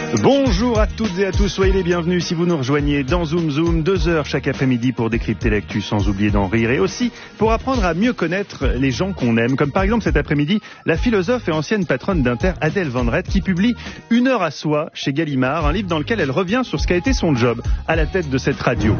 Bonjour à toutes et à tous, soyez les bienvenus si vous nous rejoignez dans Zoom Zoom, 2 heures chaque après-midi pour décrypter l'actu sans oublier d'en rire et aussi pour apprendre à mieux connaître les gens qu'on aime, comme par exemple cet après-midi la philosophe et ancienne patronne d'Inter Adèle Van Rett qui publie Une heure à soi chez Gallimard, un livre dans lequel elle revient sur ce qu'a été son job à la tête de cette radio.